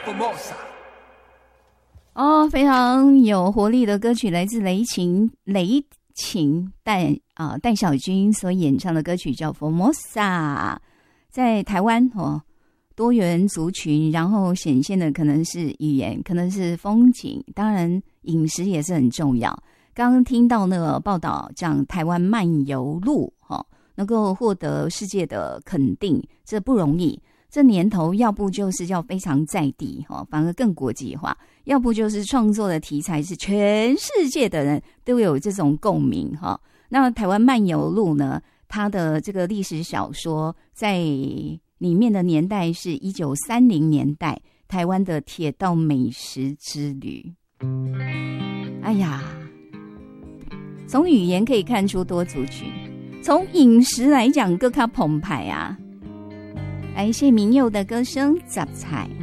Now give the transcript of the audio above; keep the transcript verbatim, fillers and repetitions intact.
Formosa 哦，非常有活力的歌曲，来自雷琴雷琴戴啊戴小军所演唱的歌曲叫《Formosa》。在台湾哦，多元族群，然后显现的可能是语言，可能是风景，当然饮食也是很重要。刚刚听到那个报道，讲台湾漫游路哈，能够获得世界的肯定，这不容易。这年头，要不就是要非常在地哈，反而更国际化；要不就是创作的题材是全世界的人都有这种共鸣哈。那台湾漫游录呢，它的这个历史小说在里面的年代是一九三零年代，台湾的铁道美食之旅。哎呀，从语言可以看出多族群，从饮食来讲更加澎湃啊。来，谢明佑的歌声《杂菜》。